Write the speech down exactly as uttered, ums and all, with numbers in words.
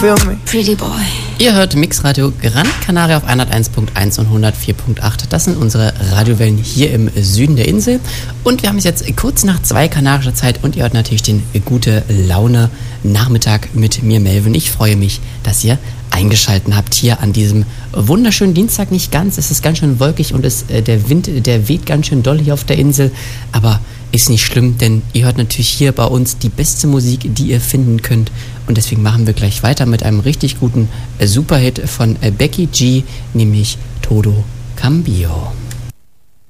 Pretty Boy. Ihr hört Mixradio Gran Canaria auf hunderteins Punkt eins und hundertvier Punkt acht. Das sind unsere Radiowellen hier im Süden der Insel. Und wir haben es jetzt kurz nach zwei kanarischer Zeit und ihr hört natürlich den gute Laune Nachmittag mit mir, Melvin. Ich freue mich, dass ihr eingeschaltet habt hier an diesem wunderschönen Dienstag. Nicht ganz, es ist ganz schön wolkig und es, äh, der Wind, der weht ganz schön doll hier auf der Insel. Aber ist nicht schlimm, denn ihr hört natürlich hier bei uns die beste Musik, die ihr finden könnt. Und deswegen machen wir gleich weiter mit einem richtig guten äh, Superhit von äh, Becky G, nämlich Todo Cambio.